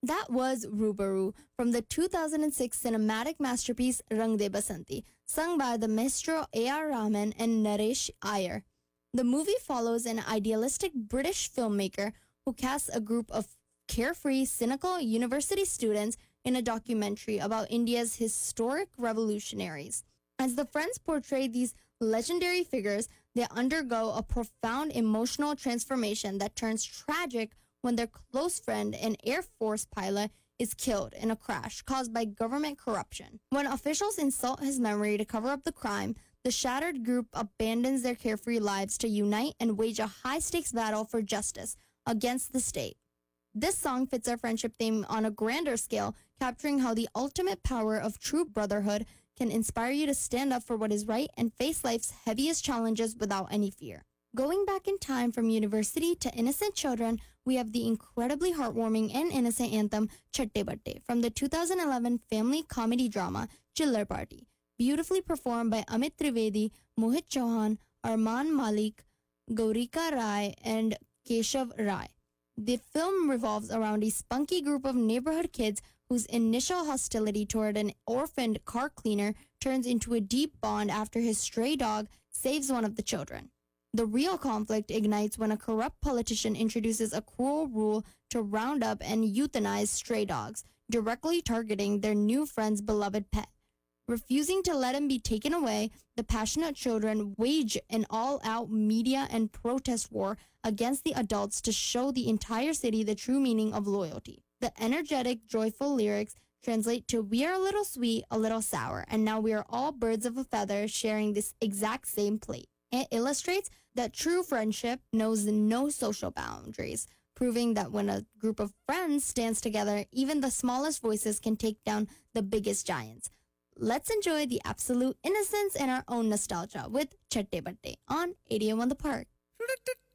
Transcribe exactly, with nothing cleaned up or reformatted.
That was Rubaru from the two thousand six cinematic masterpiece Rang De Basanti, sung by the maestro A R. Rahman and Naresh Iyer. The movie follows an idealistic British filmmaker who casts a group of carefree, cynical university students in a documentary about India's historic revolutionaries. As the friends portray these legendary figures, they undergo a profound emotional transformation that turns tragic when their close friend, an Air Force pilot, is killed in a crash caused by government corruption. When officials insult his memory to cover up the crime, the shattered group abandons their carefree lives to unite and wage a high-stakes battle for justice against the state. This song fits our friendship theme on a grander scale, capturing how the ultimate power of true brotherhood can inspire you to stand up for what is right and face life's heaviest challenges without any fear. Going back in time from university to innocent children, we have the incredibly heartwarming and innocent anthem Chatte Batte from the two thousand eleven family comedy drama Chiller Party, beautifully performed by Amit Trivedi, Mohit Chauhan, Arman Malik, Gaurika Rai, and Keshav Rai. The film revolves around a spunky group of neighborhood kids whose initial hostility toward an orphaned car cleaner turns into a deep bond after his stray dog saves one of the children. The real conflict ignites when a corrupt politician introduces a cruel rule to round up and euthanize stray dogs, directly targeting their new friend's beloved pet. Refusing to let him be taken away, the passionate children wage an all-out media and protest war against the adults to show the entire city the true meaning of loyalty. The energetic, joyful lyrics translate to "We are a little sweet, a little sour, and now we are all birds of a feather sharing this exact same plate." It illustrates that true friendship knows no social boundaries, proving that when a group of friends stands together, even the smallest voices can take down the biggest giants. Let's enjoy the absolute innocence and our own nostalgia with Chatte Batte on eighty-one The Park.